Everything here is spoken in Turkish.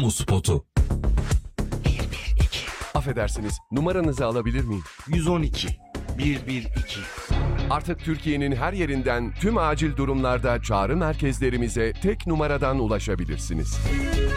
Kamu spotu. Affedersiniz, numaranızı alabilir miyim? 112 112. Artık Türkiye'nin her yerinden tüm acil durumlarda çağrı merkezlerimize tek numaradan ulaşabilirsiniz.